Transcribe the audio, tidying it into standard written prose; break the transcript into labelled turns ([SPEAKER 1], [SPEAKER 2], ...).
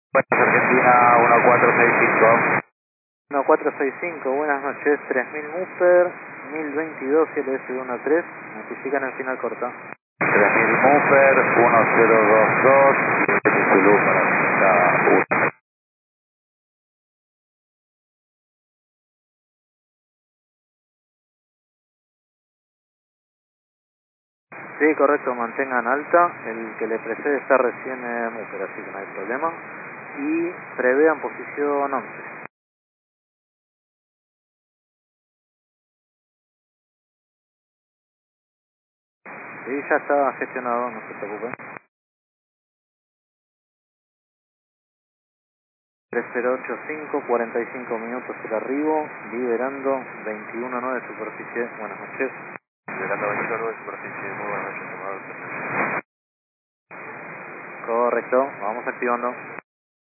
[SPEAKER 1] Argentina 1465.
[SPEAKER 2] 1465, buenas noches, 3000 Muffer, 1022 LS13, notifican el final corto.
[SPEAKER 1] 3000 Muffer, 1022, Zulu para cada uno.
[SPEAKER 2] Sí, correcto, mantengan alta, el que le precede está recién Muffer, así que no hay problema. Y prevean posición 11. Sí, ya está gestionado, no se preocupen. 3085, 45 minutos el arribo, liberando 21.9 superficie, buenas noches.
[SPEAKER 1] Liberando 21 de superficie, muy buenas noches, estimados.
[SPEAKER 2] Correcto, vamos activando.